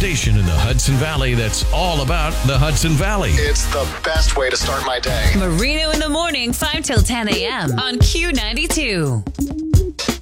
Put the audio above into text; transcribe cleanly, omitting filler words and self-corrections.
station in the Hudson Valley that's all about the Hudson Valley. It's the best way to start my day. Marino in the morning, 5 till 10 a.m. on Q92.